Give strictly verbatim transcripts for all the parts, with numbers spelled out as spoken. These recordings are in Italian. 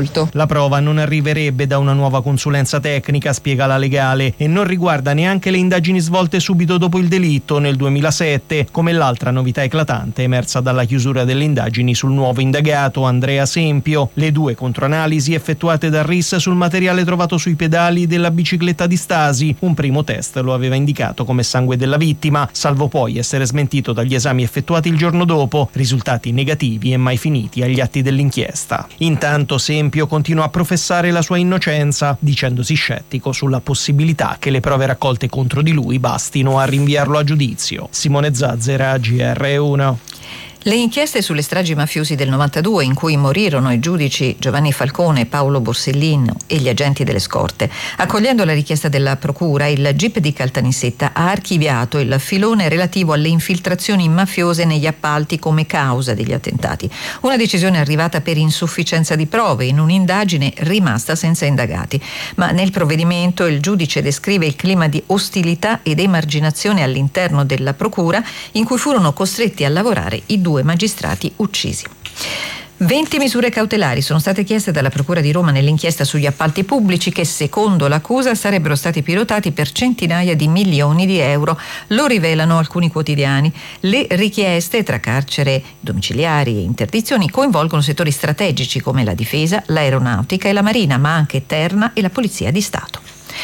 molto. La prova non arriverebbe da una nuova consulenza tecnica, spiega la legale, e non riguarda neanche le indagini svolte subito dopo il delitto nel duemilasette, come l'altra novità eclatante emersa dalla chiusura delle indagini sul nuovo indagato Andrea Sempio. Le due controanalisi effettuate dal R I S sul materiale trovato sui pedali della bicicletta di Stasi. Un primo test lo aveva indicato come sangue della vittima, salvo poi essere smentito dagli esami effettuati il giorno dopo, risultati negativi e mai finiti agli atti dell'inchiesta. Intanto Sempio continua a professare la sua innocenza, dicendosi scettico sulla possibilità che le prove raccolte contro di lui bastino a rinviarlo a giudizio. Simone Zazzera, G R uno. Le inchieste sulle stragi mafiosi del novantadue, in cui morirono i giudici Giovanni Falcone e Paolo Borsellino e gli agenti delle scorte. Accogliendo la richiesta della procura, il G I P di Caltanissetta ha archiviato il filone relativo alle infiltrazioni mafiose negli appalti come causa degli attentati. Una decisione arrivata per insufficienza di prove in un'indagine rimasta senza indagati. Ma nel provvedimento il giudice descrive il clima di ostilità ed emarginazione all'interno della procura, in cui furono costretti a lavorare i due due magistrati uccisi. venti misure cautelari sono state chieste dalla Procura di Roma nell'inchiesta sugli appalti pubblici che, secondo l'accusa, sarebbero stati pilotati per centinaia di milioni di euro. Lo rivelano alcuni quotidiani. Le richieste, tra carcere domiciliari e interdizioni, coinvolgono settori strategici come la difesa, l'aeronautica e la marina, ma anche Terna e la Polizia di Stato.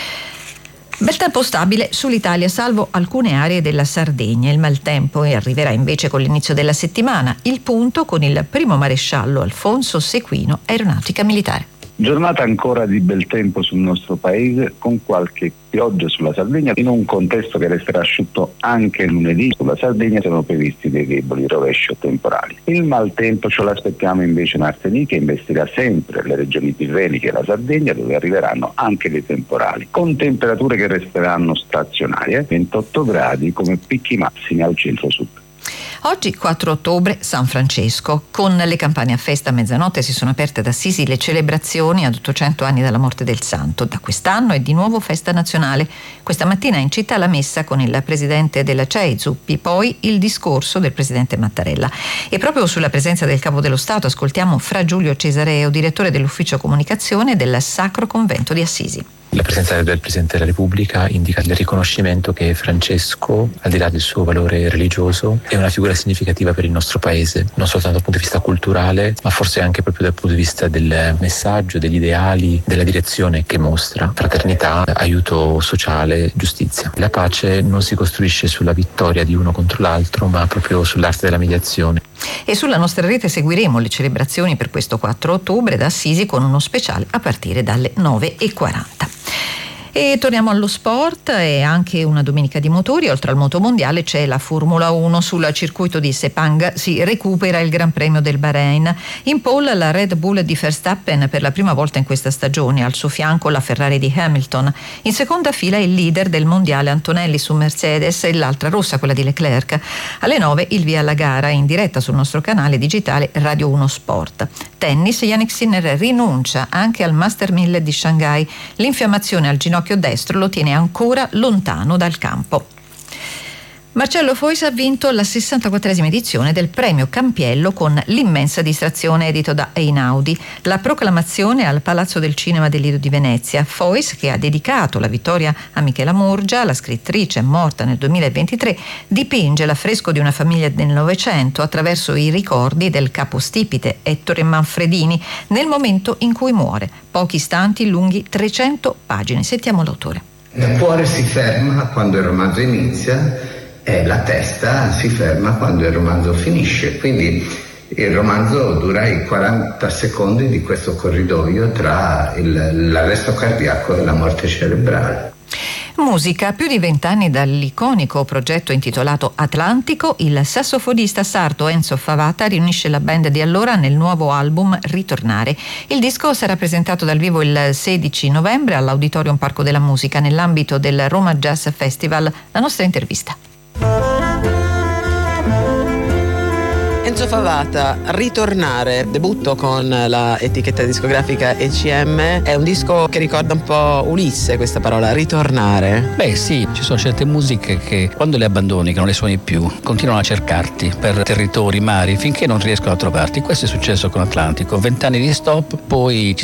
Bel tempo stabile sull'Italia, salvo alcune aree della Sardegna. Il maltempo arriverà invece con l'inizio della settimana. Il punto con il primo maresciallo Alfonso Sequino, Aeronautica Militare. Giornata ancora di bel tempo sul nostro paese, con qualche pioggia sulla Sardegna, in un contesto che resterà asciutto anche lunedì. Sulla Sardegna sono previsti dei deboli rovesci temporali. Il maltempo ce l'aspettiamo invece martedì, che investirà sempre le regioni tirreniche e la Sardegna, dove arriveranno anche dei temporali, con temperature che resteranno stazionarie, ventotto gradi come picchi massimi al centro-sud. Oggi quattro ottobre, San Francesco. Con le campane a festa a mezzanotte si sono aperte ad Assisi le celebrazioni ad ottocento anni dalla morte del santo. Da quest'anno è di nuovo festa nazionale. Questa mattina in città la messa con il presidente della C E I Zuppi, poi il discorso del presidente Mattarella. E proprio sulla presenza del Capo dello Stato ascoltiamo Fra Giulio Cesareo, direttore dell'ufficio comunicazione del Sacro Convento di Assisi. La presenza del Presidente della Repubblica indica il riconoscimento che Francesco, al di là del suo valore religioso, è una figura significativa per il nostro paese, non soltanto dal punto di vista culturale, ma forse anche proprio dal punto di vista del messaggio, degli ideali, della direzione che mostra: fraternità, aiuto sociale, giustizia. La pace non si costruisce sulla vittoria di uno contro l'altro, ma proprio sull'arte della mediazione. E sulla nostra rete seguiremo le celebrazioni per questo quattro ottobre da Assisi con uno speciale a partire dalle nove e quaranta. E torniamo allo sport, e anche una domenica di motori. Oltre al motomondiale c'è la Formula uno. Sul circuito di Sepang si recupera il Gran Premio del Bahrain. In pole la Red Bull di Verstappen per la prima volta in questa stagione, al suo fianco la Ferrari di Hamilton. In seconda fila il leader del mondiale Antonelli su Mercedes e l'altra rossa, quella di Leclerc. Alle nove il via alla gara in diretta sul nostro canale digitale Radio uno Sport. Tennis, Jannik Sinner rinuncia anche al Master mille di Shanghai. L'infiammazione al ginocchio destro lo tiene ancora lontano dal campo. Marcello Fois ha vinto la sessantaquattresima edizione del Premio Campiello con L'immensa distrazione, edito da Einaudi. La proclamazione al Palazzo del Cinema del Lido di Venezia. Fois, che ha dedicato la vittoria a Michela Murgia, la scrittrice morta nel duemilaventitré, dipinge l'affresco di una famiglia del Novecento attraverso i ricordi del capostipite Ettore Manfredini nel momento in cui muore. Pochi istanti lunghi trecento pagine. Sentiamo l'autore. Il cuore si ferma quando il romanzo inizia e la testa si ferma quando il romanzo finisce, quindi il romanzo dura i quaranta secondi di questo corridoio tra il, l'arresto cardiaco e la morte cerebrale. Musica. Più di vent'anni dall'iconico progetto intitolato Atlantico, il sassofonista sardo Enzo Favata riunisce la band di allora nel nuovo album Ritornare. Il disco sarà presentato dal vivo il sedici novembre all'Auditorium Parco della Musica nell'ambito del Roma Jazz Festival. La nostra intervista. Enzo Favata, Ritornare, debutto con la etichetta discografica E C M. È un disco che ricorda un po' Ulisse, questa parola, ritornare. Beh sì, ci sono certe musiche che quando le abbandoni, che non le suoni più, continuano a cercarti per territori, mari, finché non riescono a trovarti. Questo è successo con Atlantico, vent'anni di stop, poi ci